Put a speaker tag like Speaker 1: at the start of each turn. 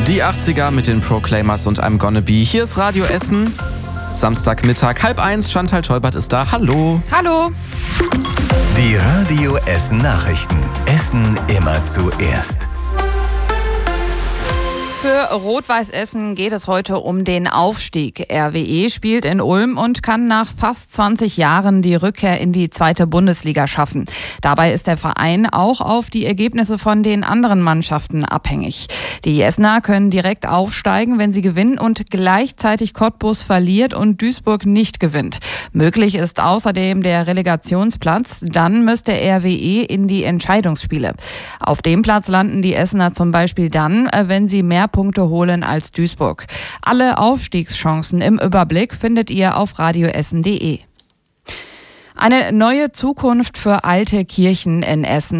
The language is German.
Speaker 1: Die 80er mit den Proclaimers und I'm Gonna Be. Hier ist Radio Essen. Samstagmittag, 12:30. Chantal Teubert ist da. Hallo.
Speaker 2: Hallo.
Speaker 3: Die Radio Essen Nachrichten. Essen immer zuerst.
Speaker 2: Für Rot-Weiß Essen geht es heute um den Aufstieg. RWE spielt in Ulm und kann nach fast 20 Jahren die Rückkehr in die 2. Bundesliga schaffen. Dabei ist der Verein auch auf die Ergebnisse von den anderen Mannschaften abhängig. Die Essener können direkt aufsteigen, wenn sie gewinnen und gleichzeitig Cottbus verliert und Duisburg nicht gewinnt. Möglich ist außerdem der Relegationsplatz. Dann müsste RWE in die Entscheidungsspiele. Auf dem Platz landen die Essener zum Beispiel dann, wenn sie mehr Punkte holen als Duisburg. Alle Aufstiegschancen im Überblick findet ihr auf radioessen.de. Eine neue Zukunft für alte Kirchen in Essen.